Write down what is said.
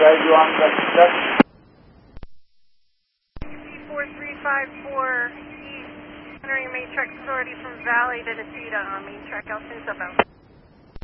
guide you on the check. 4354 East, entering main track authority from Valley to Necedah on main track El Cinto.